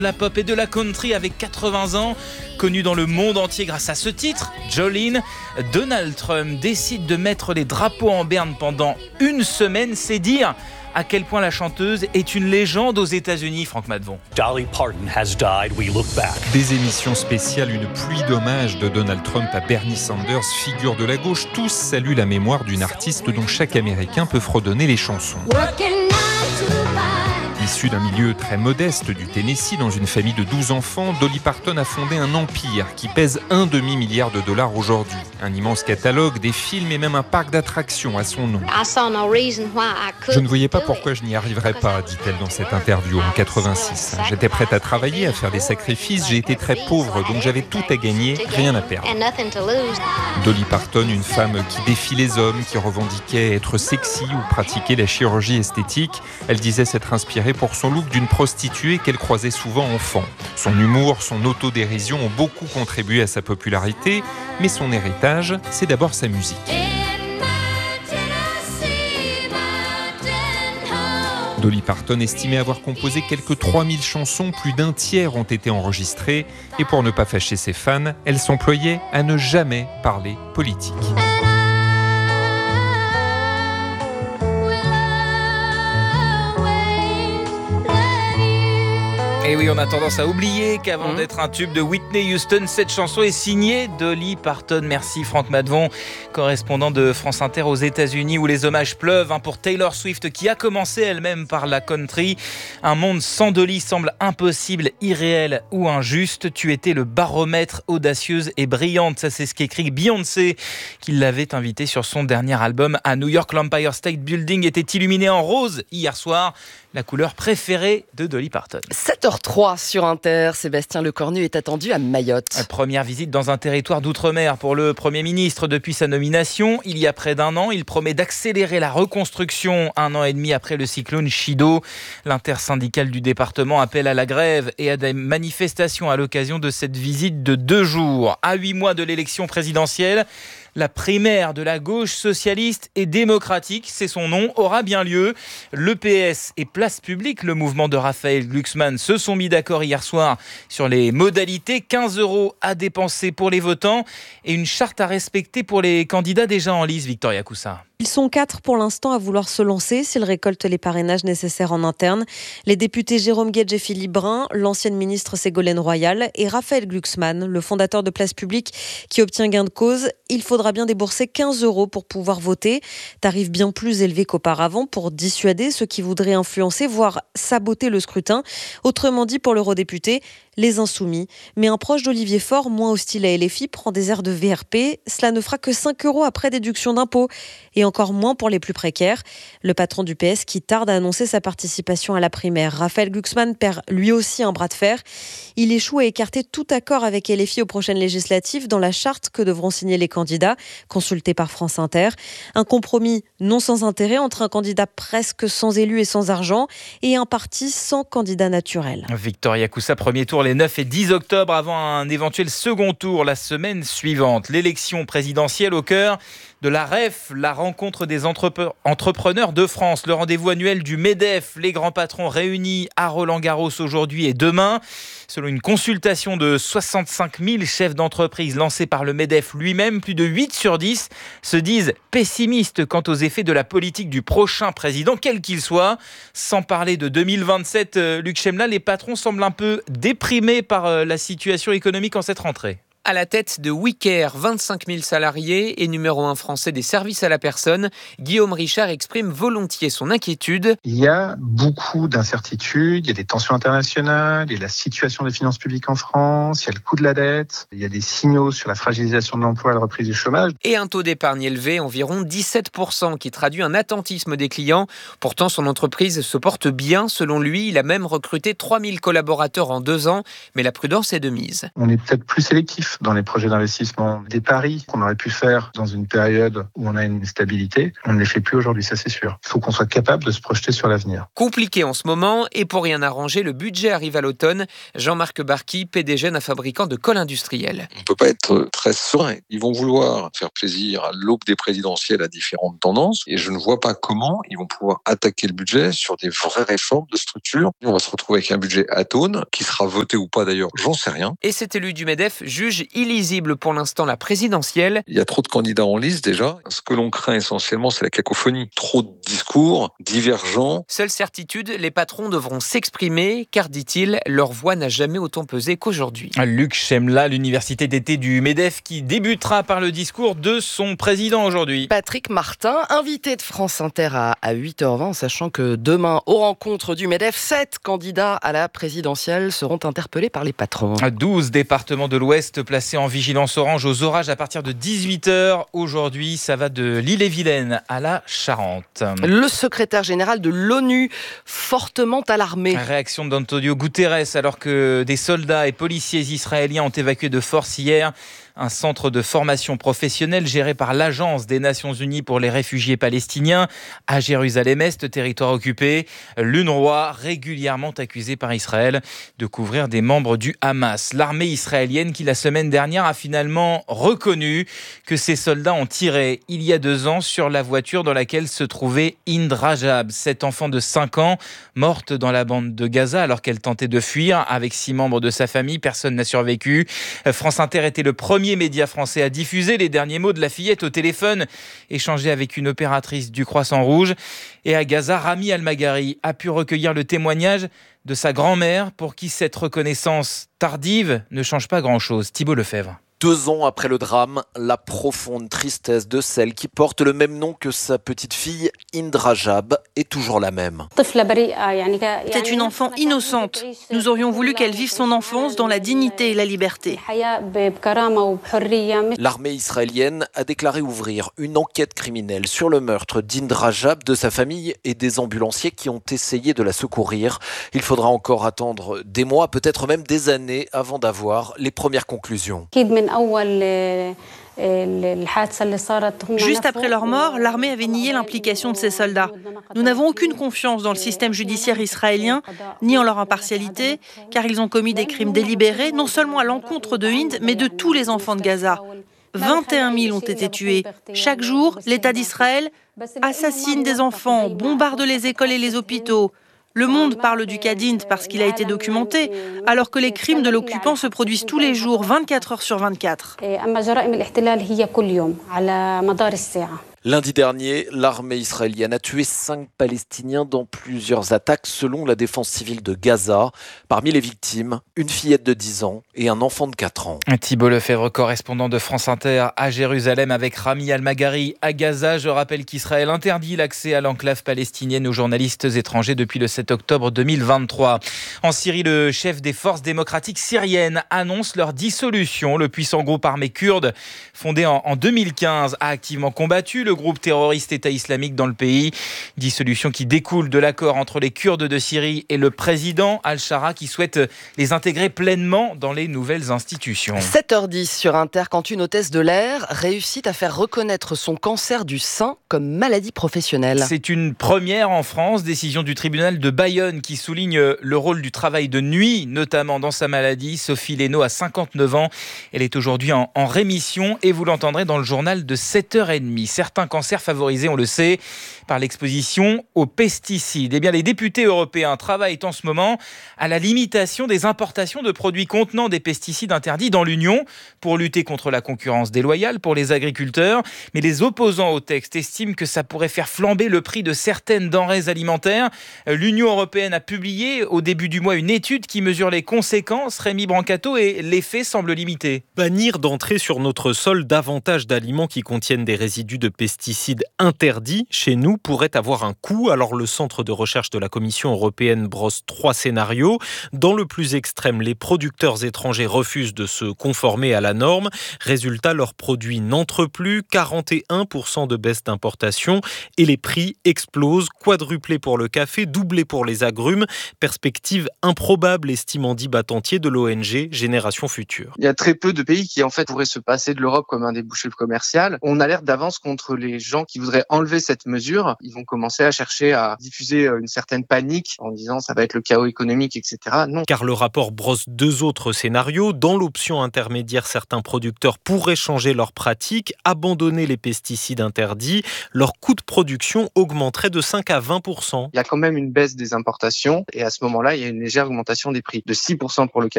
La pop et de la country avec 80 ans, connu dans le monde entier grâce à ce titre, Jolene. Donald Trump décide de mettre les drapeaux en berne pendant une semaine, c'est dire à quel point la chanteuse est une légende aux États-Unis, Franck Madvon. Dolly Parton has died, we look back. Des émissions spéciales, une pluie d'hommages de Donald Trump à Bernie Sanders, figure de la gauche. Tous saluent la mémoire d'une artiste dont chaque Américain peut fredonner les chansons. Issue d'un milieu très modeste du Tennessee, dans une famille de 12 enfants, Dolly Parton a fondé un empire qui pèse $1,5 milliard aujourd'hui. Un immense catalogue, des films et même un parc d'attractions à son nom. Je ne voyais pas pourquoi je n'y arriverais pas, dit-elle dans cette interview en 86. J'étais prête à travailler, à faire des sacrifices, j'ai été très pauvre, donc j'avais tout à gagner, rien à perdre. Dolly Parton, une femme qui défie les hommes, qui revendiquait être sexy ou pratiquer la chirurgie esthétique. Elle disait s'être inspirée pour son look d'une prostituée qu'elle croisait souvent enfant. Son humour, son autodérision ont beaucoup contribué à sa popularité, mais son héritage, c'est d'abord sa musique. Dolly Parton estimait avoir composé quelques 3000 chansons, plus d'un tiers ont été enregistrées, et pour ne pas fâcher ses fans, elle s'employait à ne jamais parler politique. Et oui, on a tendance à oublier qu'avant d'être un tube de Whitney Houston, cette chanson est signée Dolly Parton. Merci Franck Madvon, correspondant de France Inter aux États-Unis, où les hommages pleuvent pour Taylor Swift, qui a commencé elle-même par la country. Un monde sans Dolly semble impossible, irréel ou injuste. Tu étais le baromètre, audacieuse et brillante. Ça, c'est ce qu'écrit Beyoncé, qui l'avait invitée sur son dernier album à New York. L'Empire State Building était illuminé en rose hier soir, la couleur préférée de Dolly Parton. 7h03 sur Inter, Sébastien Lecornu est attendu à Mayotte. Première visite dans un territoire d'outre-mer pour le Premier ministre depuis sa nomination. Il y a près d'un an, il promet d'accélérer la reconstruction 1 an et demi après le cyclone Chido. L'intersyndicale du département appelle à la grève et à des manifestations à l'occasion de cette visite de 2 jours. À 8 mois de l'élection présidentielle, la primaire de la gauche socialiste et démocratique, c'est son nom, aura bien lieu. L'EPS et Place Publique, le mouvement de Raphaël Glucksmann, se sont mis d'accord hier soir sur les modalités. 15 € à dépenser pour les votants et une charte à respecter pour les candidats déjà en lice, Victoria Coussa. Ils sont 4 pour l'instant à vouloir se lancer s'ils récoltent les parrainages nécessaires en interne. Les députés Jérôme Guedj et Philippe Brun, l'ancienne ministre Ségolène Royal et Raphaël Glucksmann, le fondateur de Place Publique qui obtient gain de cause. Il faudra bien débourser 15 € pour pouvoir voter. Tarif bien plus élevé qu'auparavant pour dissuader ceux qui voudraient influencer, voire saboter le scrutin. Autrement dit, pour l'eurodéputé, les insoumis. Mais un proche d'Olivier Faure, moins hostile à LFI, prend des airs de VRP. Cela ne fera que 5 € après déduction d'impôts. Et encore moins pour les plus précaires. Le patron du PS qui tarde à annoncer sa participation à la primaire. Raphaël Glucksmann perd lui aussi un bras de fer. Il échoue à écarter tout accord avec LFI aux prochaines législatives dans la charte que devront signer les candidats, consultés par France Inter. Un compromis non sans intérêt entre un candidat presque sans élu et sans argent et un parti sans candidat naturel. Victoria Coussa, premier tour les 9 et 10 octobre avant un éventuel second tour la semaine suivante. L'élection présidentielle au cœur de la REF, la rencontre des entrepreneurs de France. Le rendez-vous annuel du MEDEF, les grands patrons réunis à Roland-Garros aujourd'hui et demain. Selon une consultation de 65 000 chefs d'entreprise lancée par le MEDEF lui-même, plus de 8 sur 10 se disent pessimistes quant aux effets de la politique du prochain président, quel qu'il soit. Sans parler de 2027, Luc Chemla, les patrons semblent un peu déprimés par la situation économique en cette rentrée. À la tête de Wicare, 25 000 salariés et numéro 1 français des services à la personne, Guillaume Richard exprime volontiers son inquiétude. Il y a beaucoup d'incertitudes, il y a des tensions internationales, il y a la situation des finances publiques en France, il y a le coût de la dette, il y a des signaux sur la fragilisation de l'emploi et la reprise du chômage. Et un taux d'épargne élevé, environ 17%, qui traduit un attentisme des clients. Pourtant, son entreprise se porte bien. Selon lui, il a même recruté 3 000 collaborateurs en 2 ans, mais la prudence est de mise. On est peut-être plus sélectif massif dans les projets d'investissement. Des paris qu'on aurait pu faire dans une période où on a une stabilité, on ne les fait plus aujourd'hui, ça c'est sûr. Il faut qu'on soit capable de se projeter sur l'avenir. Compliqué en ce moment, et pour rien arranger, le budget arrive à l'automne. Jean-Marc Barky, PDG d'un fabricant de colle industriel. On ne peut pas être très serein. Ils vont vouloir faire plaisir à l'aube des présidentielles à différentes tendances, et je ne vois pas comment ils vont pouvoir attaquer le budget sur des vraies réformes de structure. On va se retrouver avec un budget atone, qui sera voté ou pas d'ailleurs, j'en sais rien. Et cet élu du MEDEF juge illisible pour l'instant la présidentielle. Il y a trop de candidats en lice déjà. Ce que l'on craint essentiellement, c'est la cacophonie. Trop de discours divergents. Seule certitude, les patrons devront s'exprimer, car, dit-il, leur voix n'a jamais autant pesé qu'aujourd'hui. Luc Chemla, l'université d'été du MEDEF, qui débutera par le discours de son président aujourd'hui. Patrick Martin, invité de France Inter à 8h20, sachant que demain, aux rencontres du MEDEF, 7 candidats à la présidentielle seront interpellés par les patrons. 12 départements de l'Ouest placés en vigilance orange aux orages à partir de 18h. Aujourd'hui, ça va de l'Ille-et-Vilaine à la Charente. Le secrétaire général de l'ONU, fortement alarmé. Réaction d'Antonio Guterres alors que des soldats et policiers israéliens ont évacué de force hier un centre de formation professionnelle géré par l'Agence des Nations Unies pour les réfugiés palestiniens à Jérusalem-Est, territoire occupé. L'UNRWA, régulièrement accusé par Israël de couvrir des membres du Hamas. L'armée israélienne qui, la semaine dernière, a finalement reconnu que ses soldats ont tiré il y a 2 ans sur la voiture dans laquelle se trouvait Hind Rajab, cette enfant de 5 ans, morte dans la bande de Gaza alors qu'elle tentait de fuir avec 6 membres de sa famille. Personne n'a survécu. France Inter était le premier média français à diffuser les derniers mots de la fillette au téléphone, échangé avec une opératrice du Croissant Rouge. Et à Gaza, Rami Al-Maghari a pu recueillir le témoignage de sa grand-mère pour qui cette reconnaissance tardive ne change pas grand-chose. Thibault Lefebvre. 2 ans après le drame, la profonde tristesse de celle qui porte le même nom que sa petite fille, Hind Rajab, est toujours la même. C'est une enfant innocente. Nous aurions voulu qu'elle vive son enfance dans la dignité et la liberté. L'armée israélienne a déclaré ouvrir une enquête criminelle sur le meurtre d'Hind Rajab, de sa famille et des ambulanciers qui ont essayé de la secourir. Il faudra encore attendre des mois, peut-être même des années, avant d'avoir les premières conclusions. Juste après leur mort, l'armée avait nié l'implication de ces soldats. Nous n'avons aucune confiance dans le système judiciaire israélien, ni en leur impartialité, car ils ont commis des crimes délibérés, non seulement à l'encontre de Hind, mais de tous les enfants de Gaza. 21 000 ont été tués. Chaque jour, l'État d'Israël assassine des enfants, bombarde les écoles et les hôpitaux. Le Monde parle du cas d'Hind parce qu'il a été documenté, alors que les crimes de l'occupant se produisent tous les jours, 24 heures sur 24. Lundi dernier, l'armée israélienne a tué 5 Palestiniens dans plusieurs attaques selon la défense civile de Gaza. Parmi les victimes, une fillette de 10 ans et un enfant de 4 ans. Thibault Lefebvre, correspondant de France Inter à Jérusalem avec Rami Al-Maghari à Gaza. Je rappelle qu'Israël interdit l'accès à l'enclave palestinienne aux journalistes étrangers depuis le 7 octobre 2023. En Syrie, le chef des forces démocratiques syriennes annonce leur dissolution. Le puissant groupe armé kurde, fondé en 2015, a activement combattu le groupe terroriste État islamique dans le pays. Dissolution qui découle de l'accord entre les Kurdes de Syrie et le président Al-Shara qui souhaite les intégrer pleinement dans les nouvelles institutions. 7h10 sur Inter, quand une hôtesse de l'air réussit à faire reconnaître son cancer du sein comme maladie professionnelle. C'est une première en France, décision du tribunal de Bayonne qui souligne le rôle du travail de nuit, notamment dans sa maladie. Sophie Lénaud a 59 ans. Elle est aujourd'hui en rémission et vous l'entendrez dans le journal de 7h30. Certains cancers favorisés, on le sait, par l'exposition aux pesticides. Eh bien, les députés européens travaillent en ce moment à la limitation des importations de produits contenant des pesticides interdits dans l'Union pour lutter contre la concurrence déloyale pour les agriculteurs. Mais les opposants au texte estiment que ça pourrait faire flamber le prix de certaines denrées alimentaires. L'Union européenne a publié au début du mois une étude qui mesure les conséquences. Rémi Brancato, et l'effet semble limité. Bannir d'entrer sur notre sol davantage d'aliments qui contiennent des résidus de pesticides pesticides interdits chez nous pourrait avoir un coût. Alors le centre de recherche de la Commission européenne brosse 3 scénarios. Dans le plus extrême, les producteurs étrangers refusent de se conformer à la norme. Résultat, leurs produits n'entrent plus, 41% de baisse d'importation et les prix explosent, quadruplés pour le café, doublés pour les agrumes. Perspective improbable, estime Andy Battantier de l'ONG Génération Future. Il y a très peu de pays qui en fait pourraient se passer de l'Europe comme un débouché commercial. On alerte d'avance contre les gens qui voudraient enlever cette mesure. Ils vont commencer à chercher à diffuser une certaine panique en disant ça va être le chaos économique, etc. Non. Car le rapport brosse 2 autres scénarios. Dans l'option intermédiaire, certains producteurs pourraient changer leurs pratiques, abandonner les pesticides interdits. Leur coût de production augmenterait de 5 à 20%. Il y a quand même une baisse des importations et à ce moment-là, il y a une légère augmentation des prix de 6% pour le café.